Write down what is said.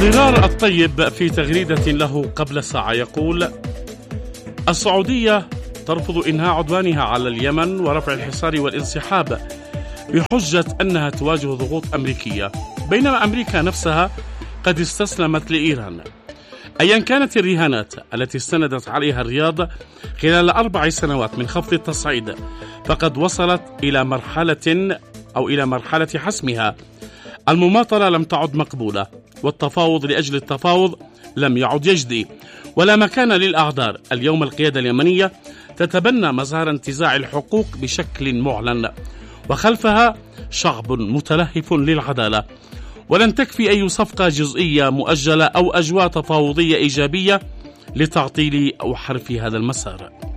ضرار الطيب في تغريدة له قبل ساعة يقول: السعودية ترفض إنهاء عدوانها على اليمن ورفع الحصار والانسحاب بحجة أنها تواجه ضغوط أمريكية، بينما أمريكا نفسها قد استسلمت لإيران. أيا كانت الرهانات التي استندت عليها الرياض خلال 4 سنوات من خفض التصعيد، فقد وصلت إلى مرحلة حسمها. المماطلة لم تعد مقبولة، والتفاوض لأجل التفاوض لم يعد يجدي، ولا مكان للأعذار. اليوم القيادة اليمنية تتبنى مظاهر انتزاع الحقوق بشكل معلن، وخلفها شعب متلهف للعدالة، ولن تكفي أي صفقة جزئية مؤجلة أو أجواء تفاوضية إيجابية لتعطيل أو حرف هذا المسار.